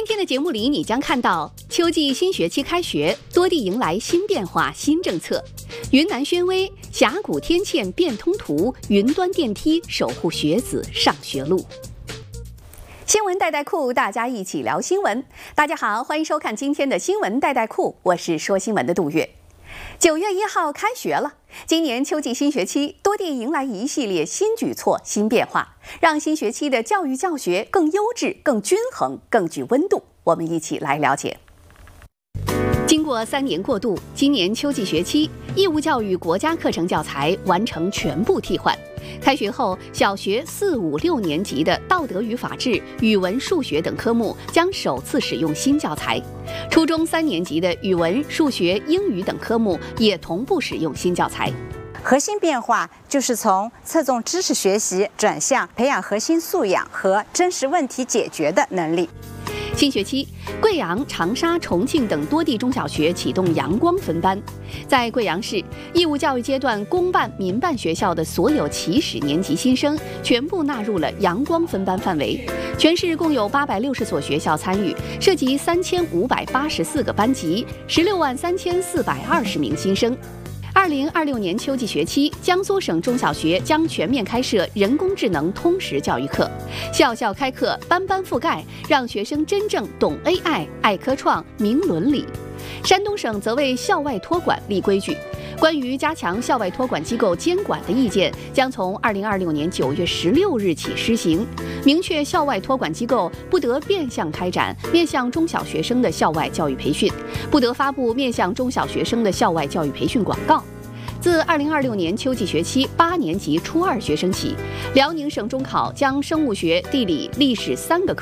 今天的节目里，你将看到秋季新学期开学，多地迎来新变化、新政策。云南宣威峡谷天堑变通途，云端电梯守护学子上学路。新闻带带库，大家一起聊新闻。大家好，欢迎收看今天的新闻带带库，我是说新闻的杜月。9月1号开学了，今年秋季新学期，多地迎来一系列新举措、新变化，让新学期的教育教学更优质、更均衡、更具温度。我们一起来了解。经过3年过渡，今年秋季学期，义务教育国家课程教材完成全部替换。开学后，小学4、5、6年级的道德与法治、语文、数学等科目将首次使用新教材；初中3年级的语文、数学、英语等科目也同步使用新教材。 核心变化就是从侧重知识学习转向培养核心素养和真实问题解决的能力。 新学期，贵阳、长沙、重庆等多地中小学启动阳光分班。在贵阳市，义务教育阶段公办、民办学校的所有起始年级新生全部纳入了阳光分班范围。全市共有860所学校参与，涉及3584个班级，163420名新生。2026年秋季学期，江苏省中小学将全面开设人工智能通识教育课，校校开课，班班覆盖，让学生真正懂 AI、爱科创、明伦理。山东省则为校外托管立规矩，关于加强校外托管机构监管的意见将从2026年9月16日起施行，明确校外托管机构不得变相开展面向中小学生的校外教育培训，不得发布面向中小学生的校外教育培训广告。自2026年秋季学期8年级初2学生起，辽宁省中考将生物学、地理、历史3个